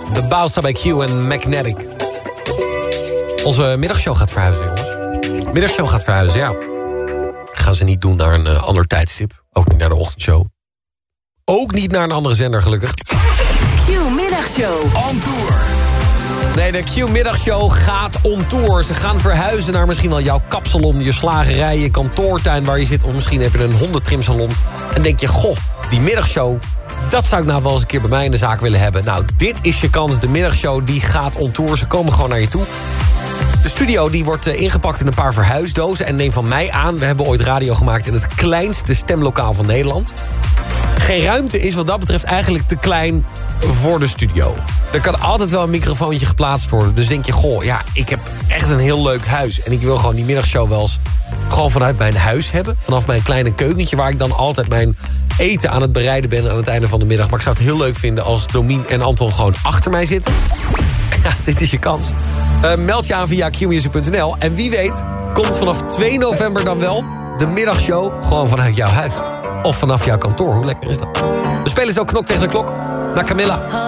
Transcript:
De Bausa bij Q en Magnetic. Onze middagshow gaat verhuizen, jongens. Middagshow gaat verhuizen, ja. Gaan ze niet doen naar een ander tijdstip. Ook niet naar de ochtendshow. Ook niet naar een andere zender, gelukkig. Q-middagshow. On tour. Nee, de Q-middagshow gaat on tour. Ze gaan verhuizen naar misschien wel jouw kapsalon, je slagerij, je kantoortuin waar je zit. Of misschien heb je een hondentrimsalon. En denk je, goh, die middagshow, dat zou ik nou wel eens een keer bij mij in de zaak willen hebben. Nou, dit is je kans. De middagshow die gaat on tour. Ze komen gewoon naar je toe. De studio die wordt ingepakt in een paar verhuisdozen. En neem van mij aan, we hebben ooit radio gemaakt in het kleinste stemlokaal van Nederland. Geen ruimte is wat dat betreft eigenlijk te klein voor de studio. Er kan altijd wel een microfoontje geplaatst worden. Dus denk je, goh, ja, ik heb echt een heel leuk huis. En ik wil gewoon die middagshow wel eens gewoon vanuit mijn huis hebben. Vanaf mijn kleine keukentje waar ik dan altijd mijn eten aan het bereiden ben aan het einde van de middag. Maar ik zou het heel leuk vinden als Domien en Anton gewoon achter mij zitten. Ja, dit is je kans. Meld je aan via qmusic.nl. En wie weet komt vanaf 2 november dan wel de middagshow gewoon vanuit jouw huis. Of vanaf jouw kantoor. Hoe lekker is dat? We spelen zo Knok tegen de klok naar Camilla.